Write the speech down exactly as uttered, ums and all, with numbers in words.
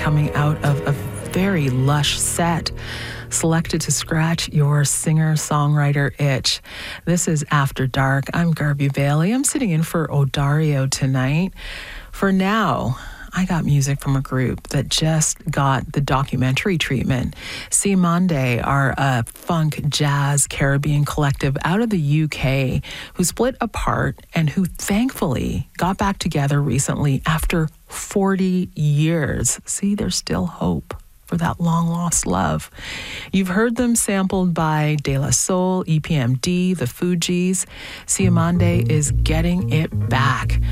coming out of a very lush set selected to scratch your singer-songwriter itch. This is After Dark. I'm Garby Bailey. I'm sitting in for Odario tonight. For now, I got music from a group that just got the documentary treatment. Cymande are a funk, jazz, Caribbean collective out of the U K who split apart and who thankfully got back together recently after forty years. See, there's still hope for that long-lost love. You've heard them sampled by De La Soul, E P M D, the Fugees. Cymande is getting it back.